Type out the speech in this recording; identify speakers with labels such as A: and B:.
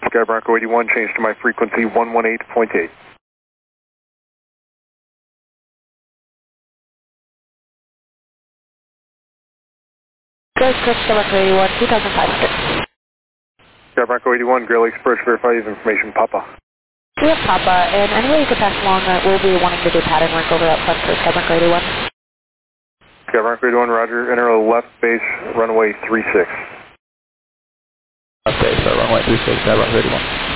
A: Sky Bronco 81, change to my frequency 118.8.
B: Go Chris, Sky Bronco 81, 2500.
A: Sky Bronco 81, Great Lakes Approach, verify you have information, Papa.
B: We have Papa, and any way you could pass along that we'll be wanting to do pattern work over that front for Sky Bronco 81.
A: Sky Bronco 81, roger, enter left base, runway 36.
C: Okay, so runway 36, Sky Bronco 81.